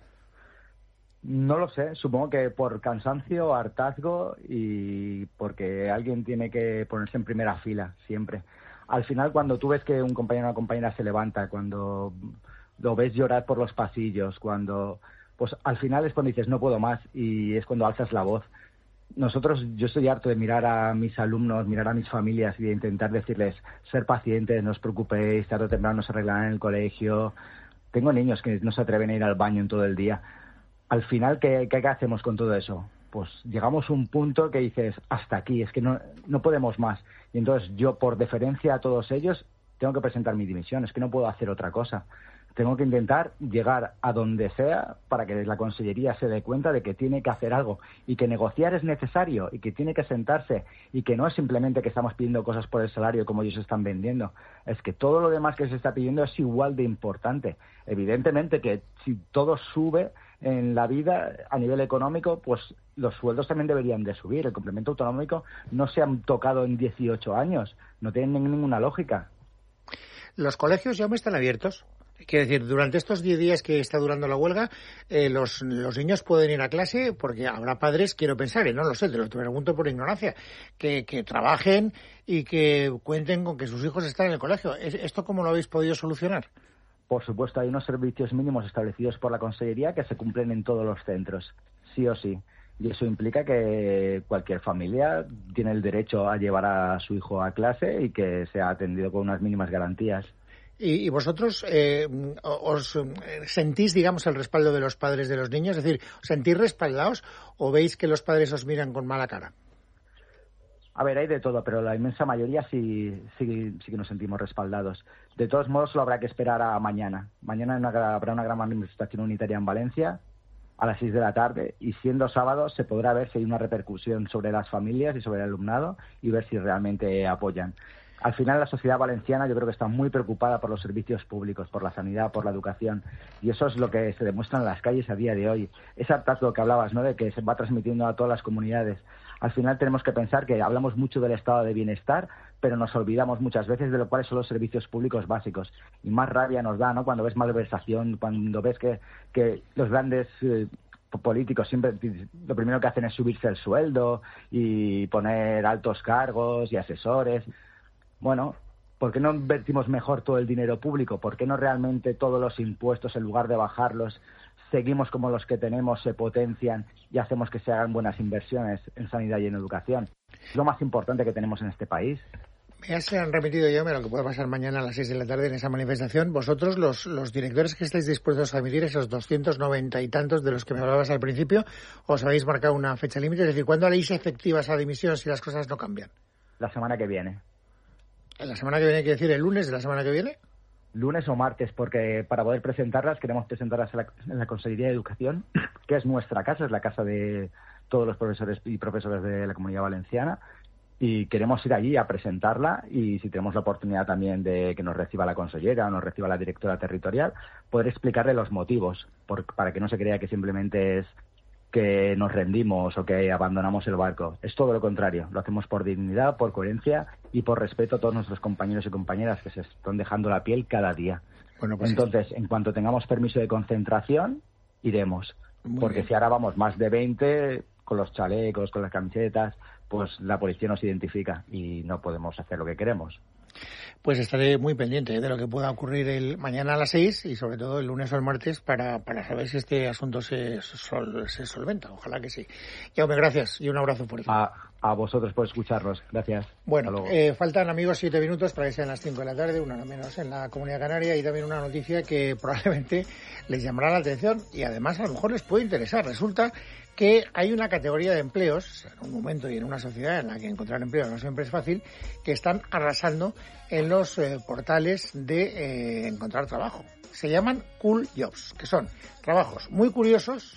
No lo sé, supongo que por cansancio, hartazgo y porque alguien tiene que ponerse en primera fila siempre. Al final, cuando tú ves que un compañero o una compañera se levanta, cuando lo ves llorar por los pasillos, pues al final es cuando dices no puedo más y es cuando alzas la voz. Yo estoy harto de mirar a mis alumnos, mirar a mis familias y de intentar decirles ser pacientes, no os preocupéis, tarde o temprano se arreglarán en el colegio. Tengo niños que no se atreven a ir al baño en todo el día. Al final, ¿qué hacemos con todo eso? pues llegamos a un punto que dices, hasta aquí, es que no podemos más. Y entonces yo, por deferencia a todos ellos, tengo que presentar mi dimisión, es que no puedo hacer otra cosa. Tengo que intentar llegar a donde sea para que la Consellería se dé cuenta de que tiene que hacer algo y que negociar es necesario y que tiene que sentarse y que no es simplemente que estamos pidiendo cosas por el salario como ellos están vendiendo. Es que todo lo demás que se está pidiendo es igual de importante. Evidentemente que si todo sube en la vida a nivel económico, pues los sueldos también deberían de subir. El complemento autonómico no se han tocado en 18 años. No tienen ninguna lógica. ¿Los colegios ya están abiertos? Quiero decir, durante estos 10 días que está durando la huelga, los niños pueden ir a clase, porque habrá padres, quiero pensar, y no lo sé, te lo pregunto por ignorancia, que trabajen y que cuenten con que sus hijos están en el colegio. ¿Esto cómo lo habéis podido solucionar? Por supuesto, hay unos servicios mínimos establecidos por la Consellería que se cumplen en todos los centros, sí o sí. Y eso implica que cualquier familia tiene el derecho a llevar a su hijo a clase y que sea atendido con unas mínimas garantías. ¿Y vosotros os sentís, digamos, el respaldo de los padres de los niños? Es decir, ¿os sentís respaldados o veis que los padres os miran con mala cara? A ver, hay de todo, pero la inmensa mayoría sí que nos sentimos respaldados. De todos modos, solo habrá que esperar a mañana. Mañana habrá una gran manifestación unitaria en Valencia a las 6 de la tarde, y siendo sábado se podrá ver si hay una repercusión sobre las familias y sobre el alumnado y ver si realmente apoyan. Al final, la sociedad valenciana yo creo que está muy preocupada por los servicios públicos, por la sanidad, por la educación, y eso es lo que se demuestra en las calles a día de hoy. Ese hartazgo que hablabas, ¿no?, de que se va transmitiendo a todas las comunidades. Al final tenemos que pensar que hablamos mucho del estado de bienestar, pero nos olvidamos muchas veces de lo cuáles son los servicios públicos básicos. Y más rabia nos da, ¿no?, cuando ves malversación, cuando ves que los grandes políticos siempre lo primero que hacen es subirse el sueldo y poner altos cargos y asesores. Bueno, ¿por qué no invertimos mejor todo el dinero público? ¿Por qué no realmente todos los impuestos, en lugar de bajarlos, seguimos como los que tenemos, se potencian y hacemos que se hagan buenas inversiones en sanidad y en educación? Es lo más importante que tenemos en este país. Ya se han remitido yo lo que puede pasar mañana a las 6 de la tarde en esa manifestación. Vosotros, los directores que estáis dispuestos a emitir esos 290 y tantos de los que me hablabas al principio, os habéis marcado una fecha límite. Es decir, ¿cuándo haréis efectiva esa dimisión si las cosas no cambian? La semana que viene. ¿La semana que viene quiere decir el lunes de la semana que viene? Lunes o martes, porque para poder presentarlas queremos presentarlas en la Consellería de Educación, que es nuestra casa, es la casa de todos los profesores y profesoras de la Comunidad Valenciana, y queremos ir allí a presentarla, y si tenemos la oportunidad también de que nos reciba la consellera o nos reciba la directora territorial, poder explicarle los motivos, para que no se crea que simplemente es que nos rendimos o que abandonamos el barco. Es todo lo contrario. Lo hacemos por dignidad, por coherencia y por respeto a todos nuestros compañeros y compañeras que se están dejando la piel cada día. Bueno, pues entonces, en cuanto tengamos permiso de concentración, iremos. Porque bien. Si ahora vamos más de 20, con los chalecos, con las camisetas, pues la policía nos identifica y no podemos hacer lo que queremos. Pues estaré muy pendiente de lo que pueda ocurrir mañana a las 6 y sobre todo el lunes o el martes para saber si este asunto se solventa. Ojalá que sí. Jaume, gracias y un abrazo fuerte. A vosotros por escucharnos. Gracias. Bueno, faltan, amigos, 7 minutos para que sean las 5 de la tarde, una hora menos en la Comunidad Canaria, y también una noticia que probablemente les llamará la atención y además a lo mejor les puede interesar. Resulta que hay una categoría de empleos, en un momento y en una sociedad en la que encontrar empleo no siempre es fácil, que están arrasando en los portales de encontrar trabajo. Se llaman Cool Jobs, que son trabajos muy curiosos,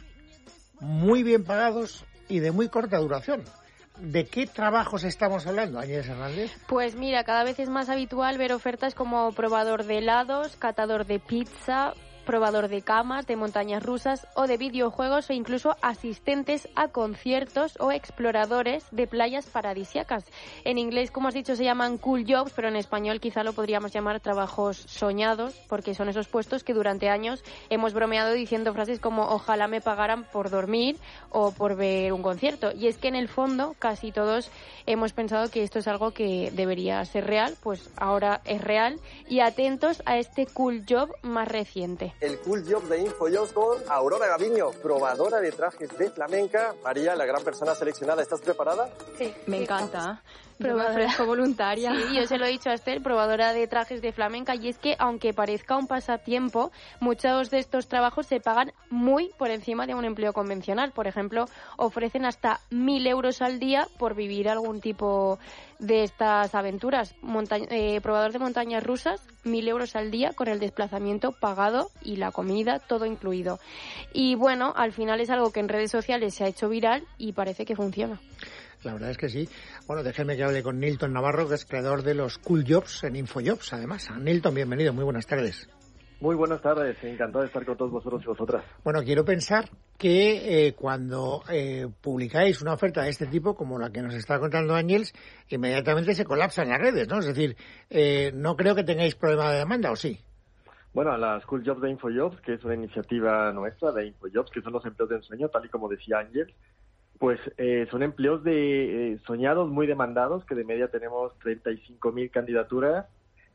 muy bien pagados y de muy corta duración. ¿De qué trabajos estamos hablando, Ángeles Hernández? Pues mira, cada vez es más habitual ver ofertas como probador de helados, catador de pizza, probador de camas, de montañas rusas o de videojuegos, e incluso asistentes a conciertos o exploradores de playas paradisíacas. En inglés, como has dicho, se llaman cool jobs, pero en español quizá lo podríamos llamar trabajos soñados, porque son esos puestos que durante años hemos bromeado diciendo frases como ojalá me pagaran por dormir o por ver un concierto. Y es que en el fondo casi todos hemos pensado que esto es algo que debería ser real, pues ahora es real. Y atentos a este cool job más reciente. el Cool Job de InfoJobs con Aurora Gaviño, probadora de trajes de flamenca. María, la gran persona seleccionada, ¿estás preparada? Sí. Me encanta. Probadora. Voluntaria. Sí, yo se lo he dicho a Esther, probadora de trajes de flamenca, y es que aunque parezca un pasatiempo, muchos de estos trabajos se pagan muy por encima de un empleo convencional. Por ejemplo, ofrecen hasta 1.000 euros al día por vivir algún tipo de estas aventuras. Probador de montañas rusas, 1.000 euros al día con el desplazamiento pagado y la comida, todo incluido. Y bueno, al final es algo que en redes sociales se ha hecho viral y parece que funciona. La verdad es que sí. Bueno, déjenme que hable con Nilton Navarro, que es creador de los Cool Jobs en InfoJobs, además. Nilton, bienvenido, muy buenas tardes. Muy buenas tardes, encantado de estar con todos vosotros y vosotras. Bueno, quiero pensar que cuando publicáis una oferta de este tipo, como la que nos está contando Ángels, inmediatamente se colapsan las redes, ¿no? Es decir, no creo que tengáis problema de demanda, ¿o sí? Bueno, las Cool Jobs de InfoJobs, que es una iniciativa nuestra de InfoJobs, que son los empleos de ensueño, tal y como decía Ángels, pues son empleos soñados, muy demandados, que de media tenemos 35.000 candidaturas,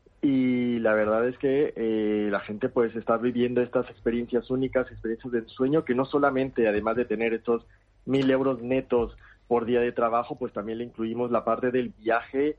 y la verdad es que la gente pues está viviendo estas experiencias únicas, experiencias de ensueño, que no solamente, además de tener estos 1.000 euros netos por día de trabajo, pues también le incluimos la parte del viaje,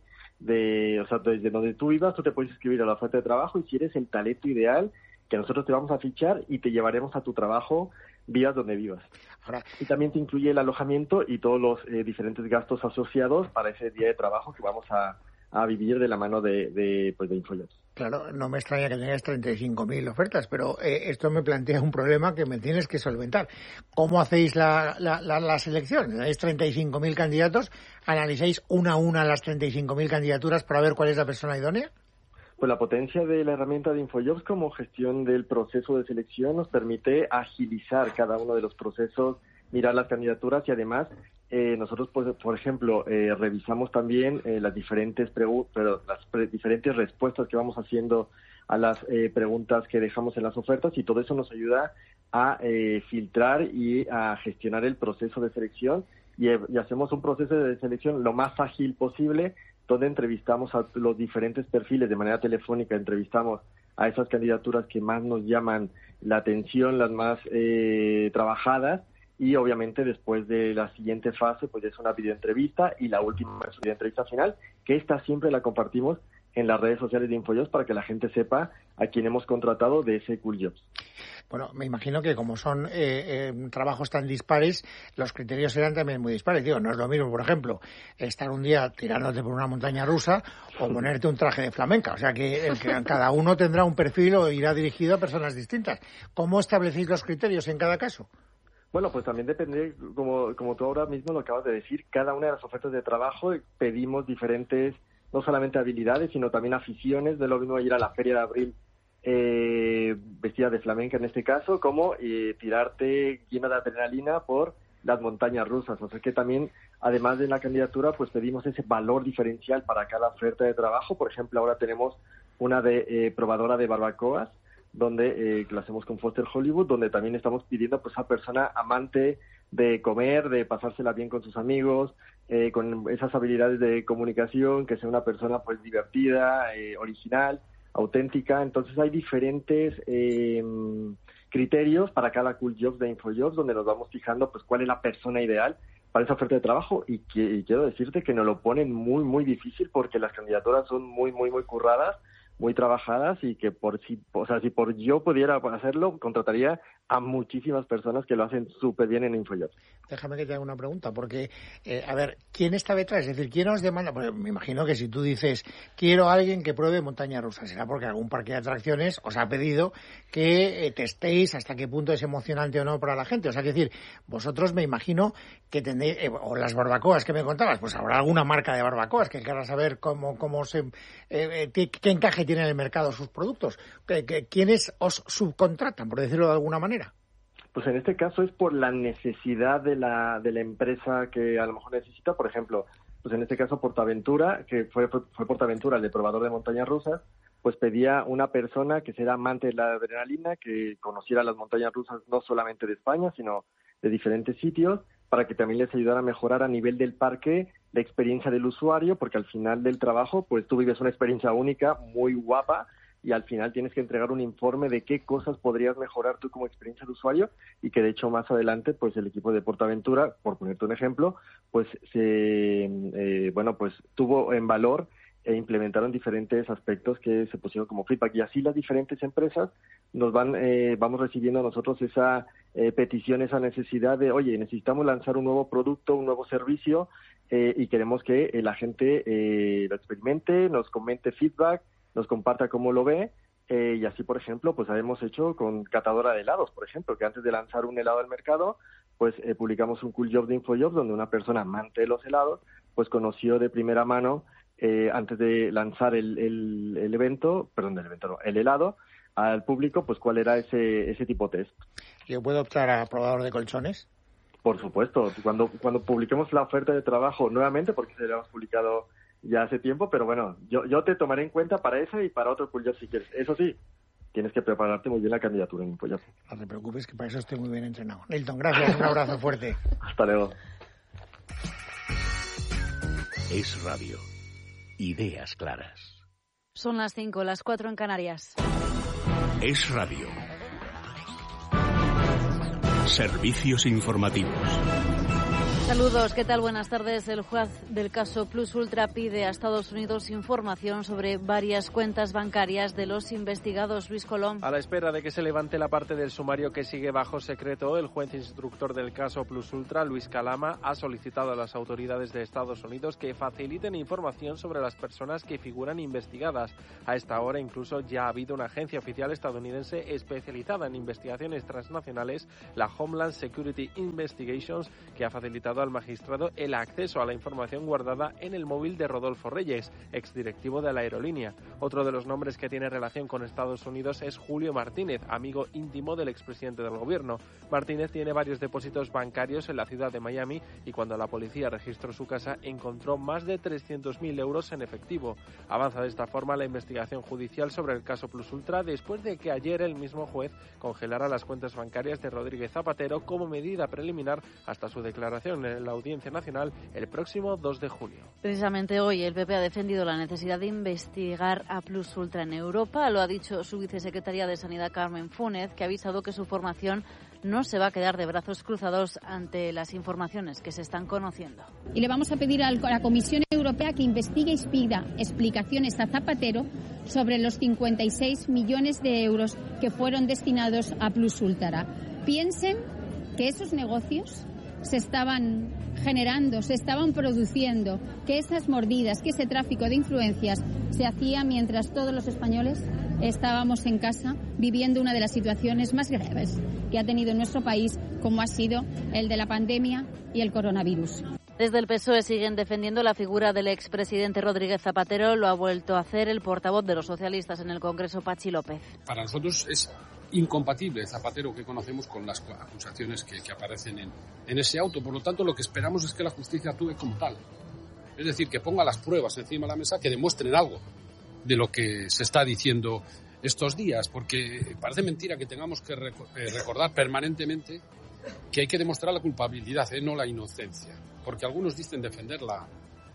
o sea, desde donde tú vivas, tú te puedes inscribir a la oferta de trabajo, y si eres el talento ideal, que nosotros te vamos a fichar y te llevaremos a tu trabajo, vivas donde vivas. Ahora, y también te incluye el alojamiento y todos los diferentes gastos asociados para ese día de trabajo que vamos a vivir de la mano de InfoJobs. Claro, no me extraña que tengáis 35.000 ofertas, pero esto me plantea un problema que me tienes que solventar. ¿Cómo hacéis la selección? Tenéis 35.000 candidatos, ¿analizáis una a una las 35.000 candidaturas para ver cuál es la persona idónea? Pues la potencia de la herramienta de InfoJobs como gestión del proceso de selección nos permite agilizar cada uno de los procesos, mirar las candidaturas, y además nosotros, pues, por ejemplo, revisamos también las diferentes diferentes respuestas que vamos haciendo a las preguntas que dejamos en las ofertas, y todo eso nos ayuda a filtrar y a gestionar el proceso de selección, y hacemos un proceso de selección lo más ágil posible, donde entrevistamos a los diferentes perfiles de manera telefónica, entrevistamos a esas candidaturas que más nos llaman la atención, las más trabajadas, y obviamente después de la siguiente fase pues es una videoentrevista, y la última es una videoentrevista final, que esta siempre la compartimos en las redes sociales de InfoJobs para que la gente sepa a quién hemos contratado de ese Cool Jobs. Bueno, me imagino que como son trabajos tan dispares, los criterios serán también muy dispares. Digo, no es lo mismo, por ejemplo, estar un día tirándote por una montaña rusa o ponerte un traje de flamenca. O sea que cada uno tendrá un perfil o irá dirigido a personas distintas. ¿Cómo establecéis los criterios en cada caso? Bueno, pues también depende, como tú ahora mismo lo acabas de decir, cada una de las ofertas de trabajo pedimos diferentes, no solamente habilidades, sino también aficiones. De lo mismo ir a la Feria de Abril vestida de flamenca en este caso, como tirarte llena de adrenalina por las montañas rusas. O sea que también, además de la candidatura, pues pedimos ese valor diferencial para cada oferta de trabajo. Por ejemplo, ahora tenemos una de probadora de barbacoas, donde lo hacemos con Foster Hollywood, donde también estamos pidiendo pues a persona amante de comer, de pasársela bien con sus amigos, con esas habilidades de comunicación, que sea una persona pues divertida, original, auténtica. Entonces hay diferentes criterios para cada Cool Jobs de InfoJobs, donde nos vamos fijando pues cuál es la persona ideal para esa oferta de trabajo, y quiero decirte que nos lo ponen muy, muy difícil, porque las candidaturas son muy, muy, muy curradas, muy trabajadas, y que si por yo pudiera hacerlo, contrataría a muchísimas personas que lo hacen súper bien en InfoJobs. Déjame que te haga una pregunta, porque, a ver, ¿quién está detrás? Es decir, ¿quién os demanda? Porque me imagino que si tú dices, quiero a alguien que pruebe montaña rusa, será porque algún parque de atracciones os ha pedido que testéis hasta qué punto es emocionante o no para la gente. O sea, que decir, vosotros me imagino que tendréis, o las barbacoas que me contabas, pues habrá alguna marca de barbacoas que querrá saber cómo se, qué encaje tiene en el mercado sus productos. ¿Quiénes os subcontratan, por decirlo de alguna manera? Pues en este caso es por la necesidad de la empresa que a lo mejor necesita. Por ejemplo, pues en este caso Portaventura, que fue Portaventura el de probador de montañas rusas, pues pedía una persona que sea amante de la adrenalina, que conociera las montañas rusas no solamente de España, sino de diferentes sitios, para que también les ayudara a mejorar a nivel del parque la experiencia del usuario, porque al final del trabajo pues tú vives una experiencia única, muy guapa, y al final tienes que entregar un informe de qué cosas podrías mejorar tú como experiencia de usuario, y que de hecho más adelante pues el equipo de PortAventura, por ponerte un ejemplo, pues pues tuvo en valor e implementaron diferentes aspectos que se pusieron como feedback, y así las diferentes empresas vamos recibiendo a nosotros esa petición, esa necesidad de, oye, necesitamos lanzar un nuevo producto, un nuevo servicio, y queremos que la gente lo experimente, nos comente feedback, nos comparta cómo lo ve, y así, por ejemplo, pues hemos hecho con catadora de helados, por ejemplo, que antes de lanzar un helado al mercado, pues publicamos un Cool Job de InfoJobs, donde una persona amante de los helados, pues conoció de primera mano, antes de lanzar el helado al público, pues cuál era ese tipo de test. ¿Yo puedo optar a probador de colchones? Por supuesto, cuando publiquemos la oferta de trabajo nuevamente, porque se la hemos publicado ya hace tiempo, pero bueno, yo te tomaré en cuenta para esa y para otro Cool Job si quieres. Eso sí, tienes que prepararte muy bien la candidatura en InfoJob. No te preocupes, que para eso estoy muy bien entrenado. Nilton, gracias, un abrazo fuerte. Hasta luego. Es Radio. Ideas claras. Son las 5, las 4 en Canarias. Es Radio. Servicios informativos. Saludos, ¿qué tal? Buenas tardes. El juez del caso Plus Ultra pide a Estados Unidos información sobre varias cuentas bancarias de los investigados. Luis Colom. A la espera de que se levante la parte del sumario que sigue bajo secreto, el juez instructor del caso Plus Ultra, Luis Calama, ha solicitado a las autoridades de Estados Unidos que faciliten información sobre las personas que figuran investigadas. A esta hora incluso ya ha habido una agencia oficial estadounidense especializada en investigaciones transnacionales, la Homeland Security Investigations, que ha facilitado al magistrado el acceso a la información guardada en el móvil de Rodolfo Reyes, exdirectivo de la aerolínea. Otro de los nombres que tiene relación con Estados Unidos es Julio Martínez, amigo íntimo del expresidente del gobierno. Martínez tiene varios depósitos bancarios en la ciudad de Miami y cuando la policía registró su casa encontró más de 300.000 euros en efectivo. Avanza de esta forma la investigación judicial sobre el caso Plus Ultra después de que ayer el mismo juez congelara las cuentas bancarias de Rodríguez Zapatero como medida preliminar hasta su declaración en la Audiencia Nacional el próximo 2 de julio. Precisamente hoy el PP ha defendido la necesidad de investigar a Plus Ultra en Europa. Lo ha dicho su vicesecretaria de Sanidad, Carmen Fúnez, que ha avisado que su formación no se va a quedar de brazos cruzados ante las informaciones que se están conociendo. Y le vamos a pedir a la Comisión Europea que investigue y pida explicaciones a Zapatero sobre los 56 millones de euros que fueron destinados a Plus Ultra. Piensen que esos negocios se estaban generando, se estaban produciendo, que esas mordidas, que ese tráfico de influencias se hacía mientras todos los españoles estábamos en casa viviendo una de las situaciones más graves que ha tenido nuestro país, como ha sido el de la pandemia y el coronavirus. Desde el PSOE siguen defendiendo la figura del expresidente Rodríguez Zapatero. Lo ha vuelto a hacer el portavoz de los socialistas en el Congreso, Pachi López. Para nosotros es incompatible Zapatero que conocemos con las acusaciones que aparecen en ese auto. Por lo tanto, lo que esperamos es que la justicia actúe como tal. Es decir, que ponga las pruebas encima de la mesa, que demuestren algo de lo que se está diciendo estos días, porque parece mentira que tengamos que recordar permanentemente que hay que demostrar la culpabilidad, no la inocencia. Porque algunos dicen defender la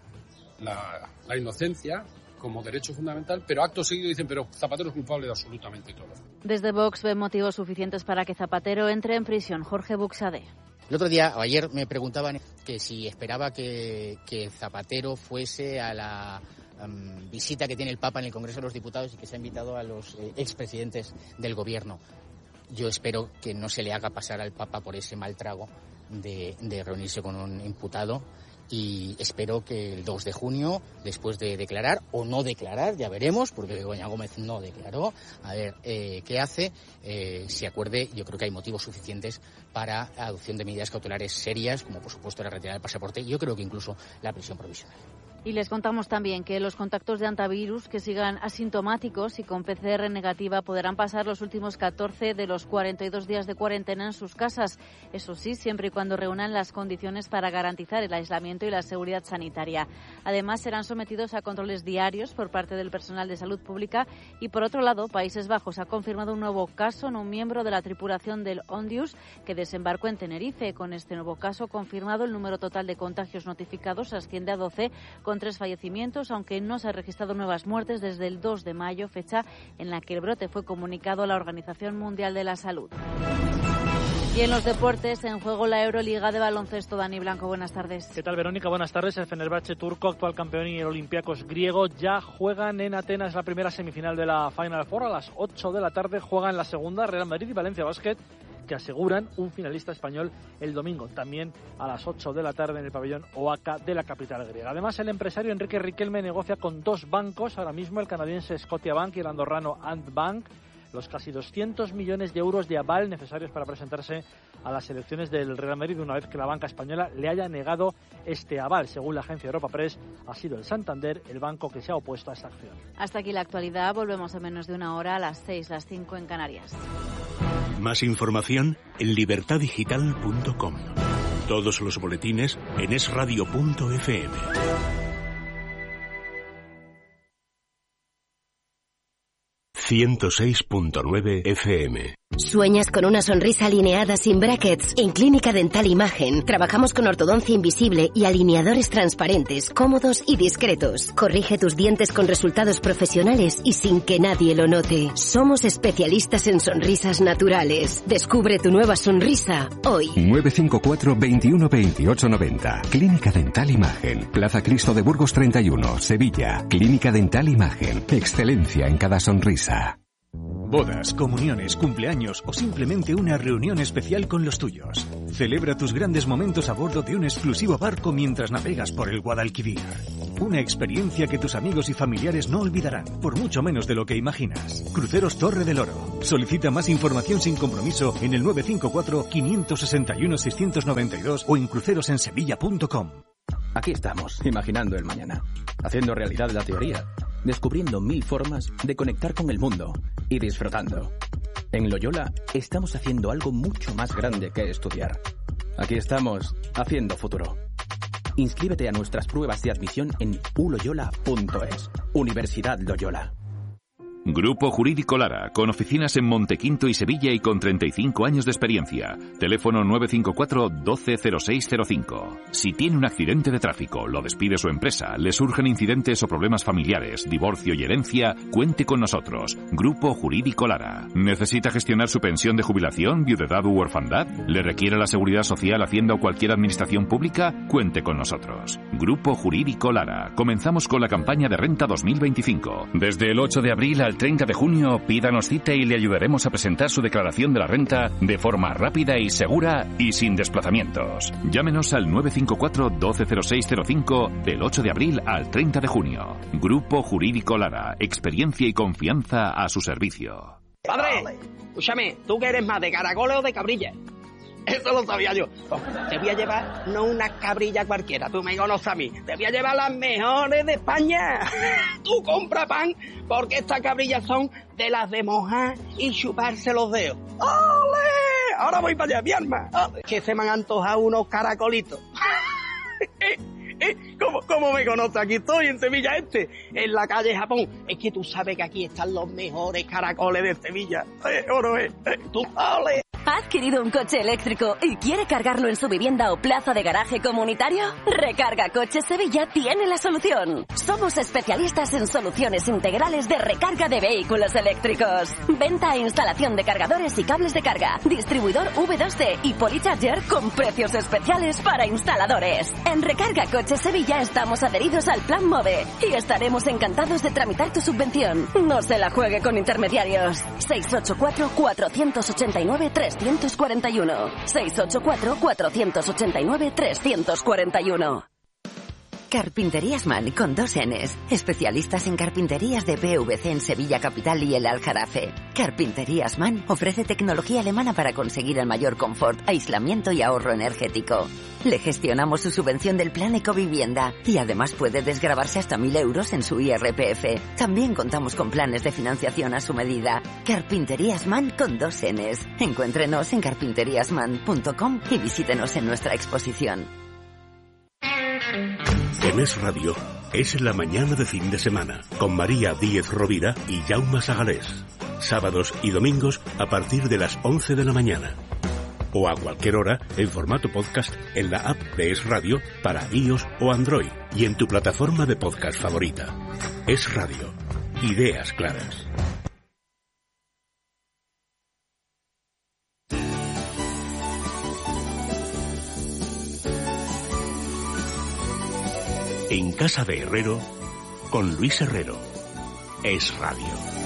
inocencia como derecho fundamental, pero acto seguido dicen, pero Zapatero es culpable de absolutamente todo. Desde Vox ven motivos suficientes para que Zapatero entre en prisión. Jorge Buxade. El otro día, o ayer, me preguntaban que si esperaba que Zapatero fuese a la visita que tiene el Papa en el Congreso de los Diputados y que se ha invitado a los expresidentes del Gobierno. Yo espero que no se le haga pasar al Papa por ese mal trago de reunirse con un imputado. Y espero que el 2 de junio, después de declarar o no declarar, ya veremos, porque Begoña Gómez no declaró, a ver qué hace, se acuerde. Yo creo que hay motivos suficientes para la adopción de medidas cautelares serias, como por supuesto la retirada del pasaporte, y yo creo que incluso la prisión provisional. Y les contamos también que los contactos de antivirus que sigan asintomáticos y con PCR negativa podrán pasar los últimos 14 de los 42 días de cuarentena en sus casas. Eso sí, siempre y cuando reúnan las condiciones para garantizar el aislamiento y la seguridad sanitaria. Además, serán sometidos a controles diarios por parte del personal de salud pública. Y por otro lado, Países Bajos ha confirmado un nuevo caso en un miembro de la tripulación del Ondius que desembarcó en Tenerife. Con este nuevo caso confirmado, el número total de contagios notificados asciende a 12, con con 3 fallecimientos, aunque no se han registrado nuevas muertes desde el 2 de mayo, fecha en la que el brote fue comunicado a la Organización Mundial de la Salud. Y en los deportes, en juego la Euroliga de baloncesto. Dani Blanco, buenas tardes. ¿Qué tal, Verónica? Buenas tardes. El Fenerbahce turco, actual campeón, y el Olympiacos griego ya juegan en Atenas la primera semifinal de la Final Four. A las 8 de la tarde juegan la segunda, Real Madrid y Valencia Basket, que aseguran un finalista español el domingo, también a las 8 de la tarde en el pabellón Oaca de la capital griega. Además, el empresario Enrique Riquelme negocia con 2 bancos ahora mismo, el canadiense Scotiabank y el andorrano Ant Bank, los casi 200 millones de euros de aval necesarios para presentarse a las elecciones del Real Madrid, una vez que la banca española le haya negado este aval. Según la agencia Europa Press, ha sido el Santander el banco que se ha opuesto a esta acción. Hasta aquí la actualidad. Volvemos en menos de una hora, a las 6, las 5 en Canarias. Más información en libertadigital.com. Todos los boletines en esradio.fm. 106.9 FM. ¿Sueñas con una sonrisa alineada sin brackets? En Clínica Dental Imagen trabajamos con ortodoncia invisible y alineadores transparentes, cómodos y discretos. Corrige tus dientes con resultados profesionales y sin que nadie lo note. Somos especialistas en sonrisas naturales. Descubre tu nueva sonrisa hoy. 954 21 28 90. Clínica Dental Imagen. Plaza Cristo de Burgos 31, Sevilla. Clínica Dental Imagen. Excelencia en cada sonrisa. Bodas, comuniones, cumpleaños o simplemente una reunión especial con los tuyos. Celebra tus grandes momentos a bordo de un exclusivo barco mientras navegas por el Guadalquivir. Una experiencia que tus amigos y familiares no olvidarán, por mucho menos de lo que imaginas. Cruceros Torre del Oro. Solicita más información sin compromiso en el 954-561-692 o en crucerosensevilla.com. Aquí estamos, imaginando el mañana, haciendo realidad la teoría, descubriendo 1000 formas de conectar con el mundo y disfrutando. En Loyola estamos haciendo algo mucho más grande que estudiar. Aquí estamos, haciendo futuro. Inscríbete a nuestras pruebas de admisión en uloyola.es. Universidad Loyola. Grupo Jurídico Lara, con oficinas en Montequinto y Sevilla y con 35 años de experiencia. Teléfono 954 120605. Si tiene un accidente de tráfico, lo despide su empresa, le surgen incidentes o problemas familiares, divorcio y herencia, cuente con nosotros. Grupo Jurídico Lara. ¿Necesita gestionar su pensión de jubilación, viudedad u orfandad? ¿Le requiere la seguridad social, Hacienda o cualquier administración pública? Cuente con nosotros. Grupo Jurídico Lara. Comenzamos con la campaña de renta 2025. Desde el 8 de abril al 30 de junio, pídanos cita y le ayudaremos a presentar su declaración de la renta de forma rápida y segura y sin desplazamientos. Llámenos al 954 120605 del 8 de abril al 30 de junio. Grupo Jurídico Lara. Experiencia y confianza a su servicio. Padre, escúchame, ¿tú qué eres más, de caracoles o de cabrilla? Eso lo sabía yo. Te voy a llevar no una cabrilla cualquiera, tú me conoces a mí. Te voy a llevar las mejores de España. Tú compra pan, porque estas cabrillas son de las de mojar y chuparse los dedos. ¡Ole! Ahora voy para allá, mi alma. Que se me han antojado unos caracolitos. ¿Cómo me conoces? Aquí estoy, en Sevilla Este, en la calle Japón. Es que tú sabes que aquí están los mejores caracoles de Sevilla. Oro es. Tú, ¡ole! ¿Ha adquirido un coche eléctrico y quiere cargarlo en su vivienda o plaza de garaje comunitario? Recarga Coches Sevilla tiene la solución. Somos especialistas en soluciones integrales de recarga de vehículos eléctricos. Venta e instalación de cargadores y cables de carga. Distribuidor V2C y Polycharger con precios especiales para instaladores. En Recarga Coches Sevilla estamos adheridos al Plan MOVE y estaremos encantados de tramitar tu subvención. No se la juegue con intermediarios. 684-489-341. 684-489-341. Carpinterías Man con 2 Ns. Especialistas en carpinterías de PVC en Sevilla Capital y el Aljarafe. Carpinterías Man ofrece tecnología alemana para conseguir el mayor confort, aislamiento y ahorro energético. Le gestionamos su subvención del Plan Ecovivienda y además puede desgravarse hasta 1.000 euros en su IRPF. También contamos con planes de financiación a su medida. Carpinterías Man con 2 Ns. Encuéntrenos en carpinteriasman.com y visítenos en nuestra exposición. En Es Radio es la mañana de fin de semana con María Díez Rovira y Jaume Sagalés. Sábados y domingos a partir de las 11 de la mañana. O a cualquier hora en formato podcast en la app de Es Radio para iOS o Android y en tu plataforma de podcast favorita. Es Radio. Ideas claras. En casa de Herrero, con Luis Herrero. Es Radio.